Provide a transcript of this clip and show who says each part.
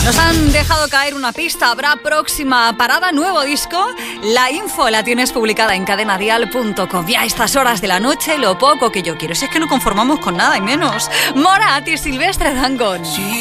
Speaker 1: Nos han dejado caer una pista. Habrá próxima parada, nuevo disco. La info la tienes publicada en cadenadial.com. Ya a estas horas de la noche, lo poco que yo quiero. Si es que no conformamos con nada y menos. Morat y Silvestre Dangond.